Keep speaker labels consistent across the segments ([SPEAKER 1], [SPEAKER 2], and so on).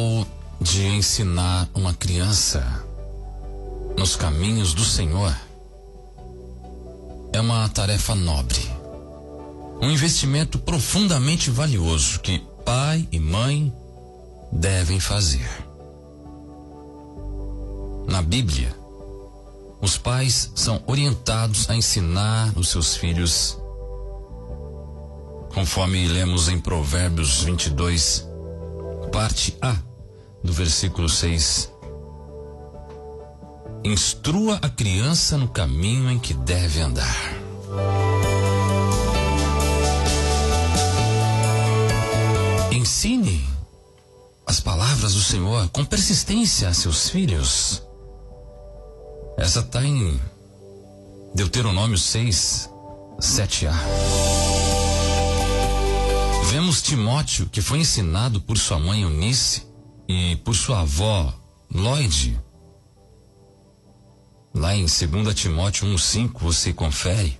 [SPEAKER 1] de ensinar uma criança nos caminhos do Senhor é uma tarefa nobre, um investimento profundamente valioso que pai e mãe devem fazer. Na Bíblia, os pais são orientados a ensinar os seus filhos, conforme lemos em Provérbios 22, parte A, do versículo 6. Instrua a criança no caminho em que deve andar. Ensine as palavras do Senhor com persistência a seus filhos. Essa está em Deuteronômio 6, 7a. Vemos Timóteo, que foi ensinado por sua mãe Eunice e por sua avó Lloyd. Lá em 2 Timóteo 1,5 você confere.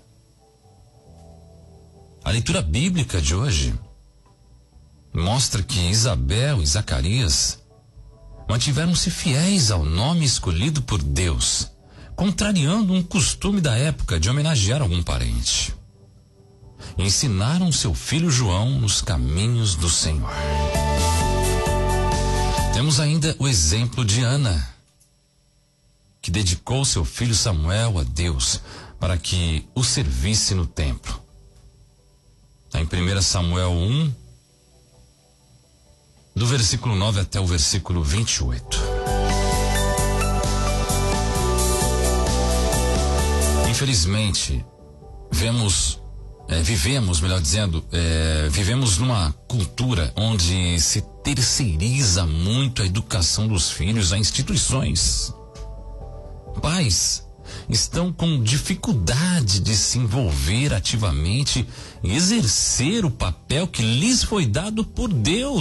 [SPEAKER 1] A leitura bíblica de hoje mostra que Isabel e Zacarias mantiveram-se fiéis ao nome escolhido por Deus, contrariando um costume da época de homenagear algum parente. Ensinaram seu filho João nos caminhos do Senhor. Temos ainda o exemplo de Ana, que dedicou seu filho Samuel a Deus para que o servisse no templo. Em 1 Samuel 1, do versículo 9 até o versículo 28. Infelizmente, vivemos numa cultura onde se terceiriza muito a educação dos filhos a instituições. Pais estão com dificuldade de se envolver ativamente e exercer o papel que lhes foi dado por Deus